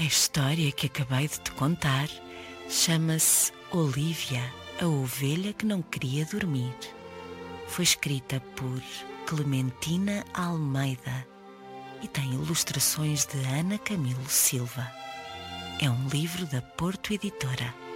A história que acabei de te contar chama-se Olívia, a ovelha que não queria dormir. Foi escrita por Clementina Almeida e tem ilustrações de Ana Camilo Silva. É um livro da Porto Editora.